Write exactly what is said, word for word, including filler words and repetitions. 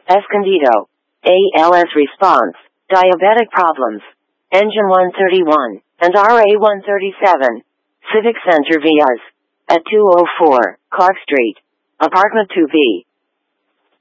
Escondido. A L S response. Diabetic problems. Engine one thirty-one, and R A one thirty-seven. Civic Center Vias. At two oh four, Clark Street. Apartment two B.